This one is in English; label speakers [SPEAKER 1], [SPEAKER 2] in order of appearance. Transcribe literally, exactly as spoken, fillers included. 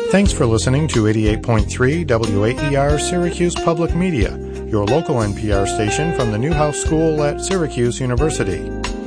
[SPEAKER 1] Thanks for listening to eighty-eight point three W A E R Syracuse Public Media, your local N P R station from the Newhouse School at Syracuse University.